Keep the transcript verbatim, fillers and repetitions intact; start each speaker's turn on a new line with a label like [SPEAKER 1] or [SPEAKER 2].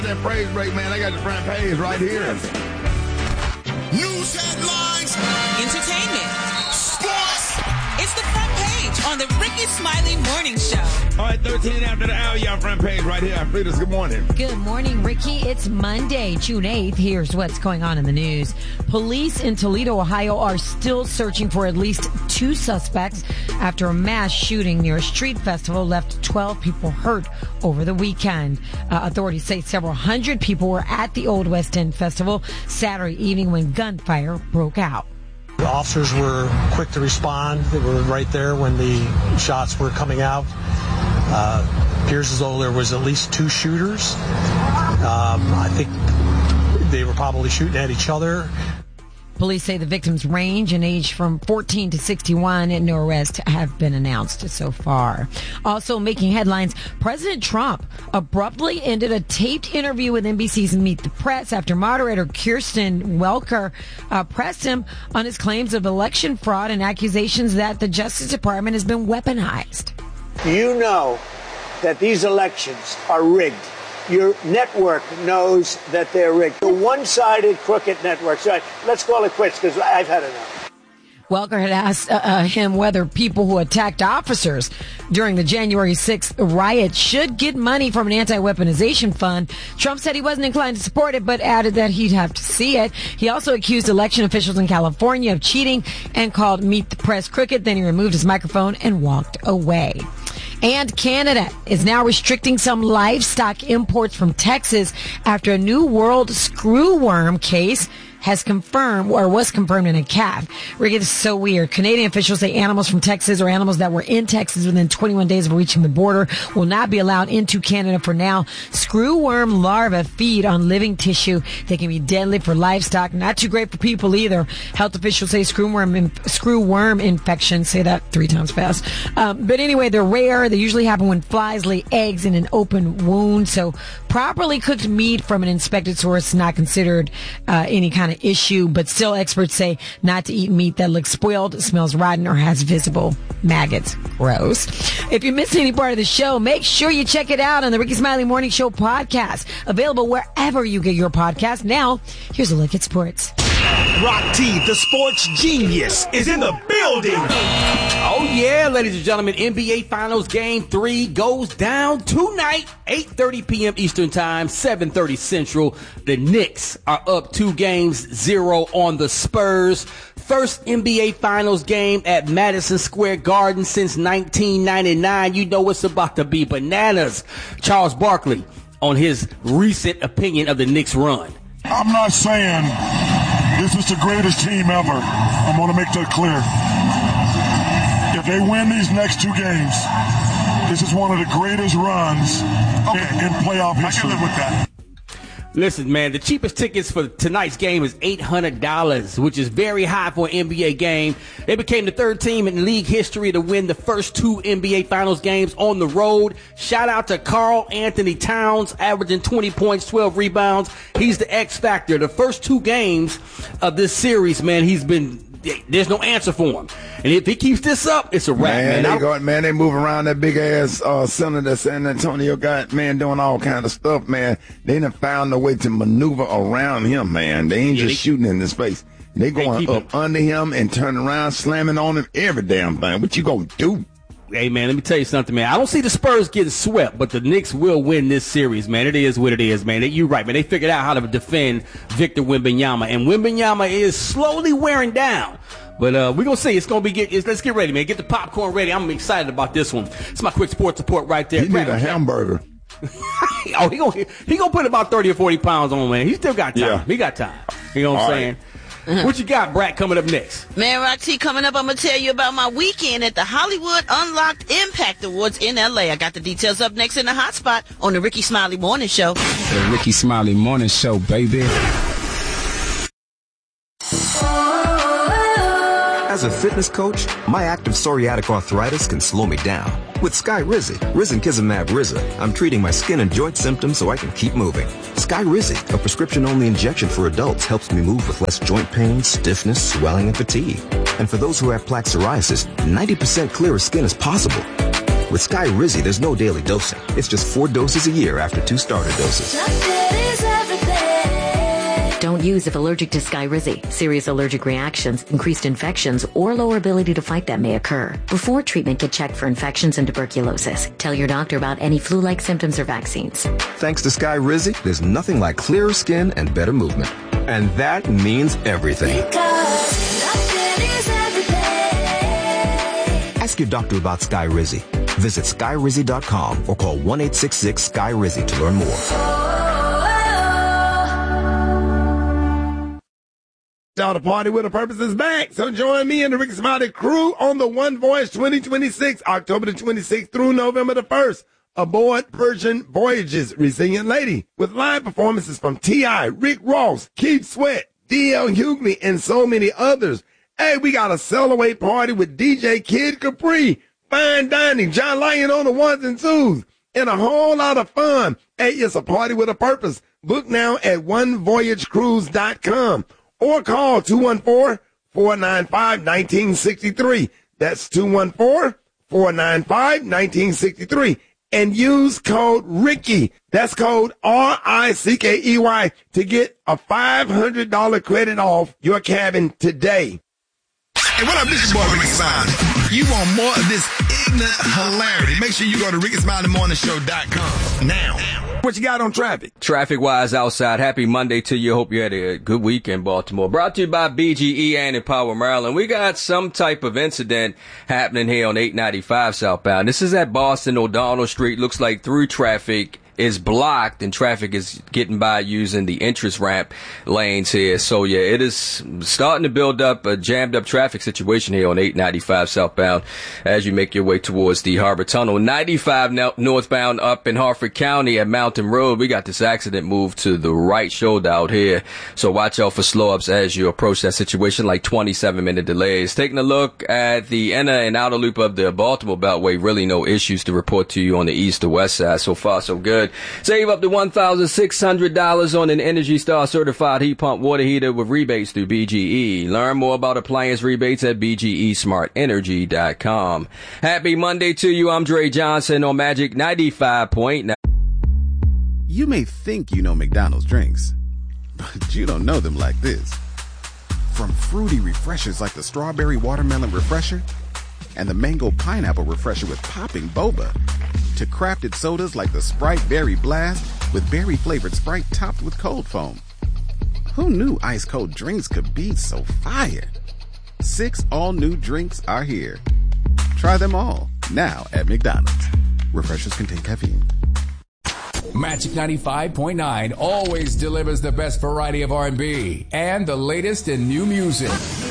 [SPEAKER 1] That praise break, man. I got the front page right here.
[SPEAKER 2] News headlines.
[SPEAKER 3] Entertainment.
[SPEAKER 2] Sports.
[SPEAKER 3] It's the front page on the Ricky Smiley Morning Show.
[SPEAKER 1] All right, thirteen after the hour, y'all front page right here. Fridas, good morning.
[SPEAKER 4] Good morning, Ricky. It's Monday, June eighth. Here's what's going on in the news. Police in Toledo, Ohio are still searching for at least two suspects after a mass shooting near a street festival left twelve people hurt over the weekend. Uh, authorities say several hundred people were at the Old West End Festival Saturday evening when gunfire broke out.
[SPEAKER 5] The officers were quick to respond. They were right there when the shots were coming out. Uh, appears as though there was at least two shooters. Um, I think they were probably shooting at each other.
[SPEAKER 4] Police say the victims range in age from fourteen to sixty-one, and no arrests have been announced so far. Also making headlines, President Trump abruptly ended a taped interview with N B C's Meet the Press after moderator Kirsten Welker uh, pressed him on his claims of election fraud and accusations that the Justice Department has been weaponized.
[SPEAKER 6] You know that these elections are rigged. Your network knows that they're rigged. The one-sided, crooked network. So let's call it quits because I've had enough.
[SPEAKER 4] Welker had asked uh, uh, him whether people who attacked officers during the January sixth riot should get money from an anti-weaponization fund. Trump said he wasn't inclined to support it, but added that he'd have to see it. He also accused election officials in California of cheating and called Meet the Press crooked. Then he removed his microphone and walked away. And Canada is now restricting some livestock imports from Texas after a new world screwworm case has confirmed or was confirmed in a calf. Rick, it's so weird. Canadian officials say animals from Texas or animals that were in Texas within twenty-one days of reaching the border will not be allowed into Canada for now. Screwworm larvae feed on living tissue. They can be deadly for livestock. Not too great for people either. Health officials say screwworm, screwworm infections. Say that three times fast. Um, but anyway, they're rare. They usually happen when flies lay eggs in an open wound. So properly cooked meat from an inspected source is not considered uh, any kind of issue, but still experts say not to eat meat that looks spoiled, smells rotten, or has visible maggots. Gross. If you missed any part of the show, make sure you check it out on the Ricky Smiley Morning Show podcast, available wherever you get your podcast. Now, here's a look at sports.
[SPEAKER 2] Rock T, the sports genius, is in the building.
[SPEAKER 7] Oh, yeah, ladies and gentlemen, N B A Finals Game three goes down tonight, eight thirty p.m. Eastern Time, seven thirty Central. The Knicks are up two games, zero on the Spurs. First N B A Finals game at Madison Square Garden since nineteen ninety-nine. You know it's about to be bananas. Charles Barkley on his recent opinion of the Knicks run.
[SPEAKER 8] I'm not saying this is the greatest team ever. I'm going to make that clear. If they win these next two games, this is one of the greatest runs okay. in, in playoff history. I can live with that.
[SPEAKER 7] Listen, man, the cheapest tickets for tonight's game is eight hundred dollars, which is very high for an N B A game. They became the third team in league history to win the first two N B A Finals games on the road. Shout out to Karl Anthony Towns, averaging twenty points, twelve rebounds. He's the X factor. The first two games of this series, man, he's been... There's no answer for him. And if he keeps this up, it's a wrap, man.
[SPEAKER 1] Man, they, go, man, they move around that big-ass uh, center that San Antonio got, man, doing all kind of stuff, man. They done found a way to maneuver around him, man. They ain't yeah, just they, shooting in his face. They going they up him. under him and turning around, slamming on him, every damn thing. What you gonna do?
[SPEAKER 7] Hey, man, let me tell you something, man. I don't see the Spurs getting swept, but the Knicks will win this series, man. It is what it is, man. You're right, man. They figured out how to defend Victor Wembanyama, and Wembanyama is slowly wearing down. But uh, we're going to see. It's going to be get. It's, let's get ready, man. Get the popcorn ready. I'm excited about this one. It's my quick sports report right there.
[SPEAKER 1] He need a hamburger.
[SPEAKER 7] oh, he going he gonna put about thirty or forty pounds on, man. He still got time. Yeah. He got time. You know what I'm saying? Right. Uh-huh. What you got, Brat, coming up next?
[SPEAKER 3] Man, Rock T, coming up, I'm going to tell you about my weekend at the Hollywood Unlocked Impact Awards in L A. I got the details up next in the hot spot on the Ricky Smiley Morning Show.
[SPEAKER 9] The Ricky Smiley Morning Show, baby.
[SPEAKER 10] As a fitness coach, my active psoriatic arthritis can slow me down. With Skyrizi, Risankizumab Riza, I'm treating my skin and joint symptoms so I can keep moving. Skyrizi, a prescription-only injection for adults, helps me move with less joint pain, stiffness, swelling, and fatigue. And for those who have plaque psoriasis, ninety percent clearer skin is possible. With Sky Rizzy, there's no daily dosing. It's just four doses a year after two starter doses.
[SPEAKER 11] Don't use if allergic to Skyrizi. Serious allergic reactions, increased infections, or lower ability to fight them may occur. Before treatment, get checked for infections and tuberculosis. Tell your doctor about any flu-like symptoms or vaccines.
[SPEAKER 10] Thanks to Skyrizi, there's nothing like clearer skin and better movement. And that means everything. Ask your doctor about Skyrizi. Visit sky rizzy dot com or call one eight six six Sky Rizzy to learn more.
[SPEAKER 1] Now the Party with a Purpose is back, so join me and the Ricky Smiley crew on the One Voyage twenty twenty-six, October the twenty-sixth through November the first, aboard Persian Voyages Resilient Lady, with live performances from T I, Rick Ross, Keith Sweat, D L Hughley, and so many others. Hey, we got a Cellaway party with D J Kid Capri, fine dining, John Lyon on the ones and twos, and a whole lot of fun. Hey, it's a party with a purpose. Book now at one voyage cruise dot com. Or call two one four, four nine five, one nine six three. That's two one four, four nine five, one nine six three. And use code Ricky. That's code R I C K E Y to get a five hundred dollars credit off your cabin today.
[SPEAKER 12] Hey, what up, this your boy Ricky Smiley. You want more of this ignorant hilarity? Make sure you go to ricky smiley morning show dot com now.
[SPEAKER 1] What you got on traffic?
[SPEAKER 13] Traffic-wise outside, happy Monday to you. Hope you had a good week in Baltimore. Brought to you by B G E and Empower Maryland. We got some type of incident happening here on eight ninety-five southbound. This is at Boston O'Donnell Street. Looks like through traffic is blocked and traffic is getting by using the entrance ramp lanes here. So yeah, it is starting to build up a jammed up traffic situation here on eight ninety-five southbound as you make your way towards the Harbor Tunnel. ninety-five no- northbound up in Harford County at Mountain Road. We got this accident moved to the right shoulder out here. So watch out for slow ups as you approach that situation, like twenty-seven minute delays. Taking a look at the inner and outer loop of the Baltimore Beltway, really no issues to report to you on the east or west side. So far, so good. Save up to one thousand six hundred dollars on an Energy Star certified heat pump water heater with rebates through B G E. Learn more about appliance rebates at b g e smart energy dot com. Happy Monday to you. I'm Dre Johnson on Magic ninety-five point nine.
[SPEAKER 14] You may think you know McDonald's drinks, but you don't know them like this. From fruity refreshers like the Strawberry Watermelon Refresher and the Mango Pineapple Refresher with popping boba, to crafted sodas like the Sprite Berry Blast with berry-flavored Sprite topped with cold foam. Who knew ice-cold drinks could be so fire? Six all-new drinks are here. Try them all, now at McDonald's. Refreshers contain caffeine.
[SPEAKER 15] Magic ninety-five point nine always delivers the best variety of R and B and the latest in new music.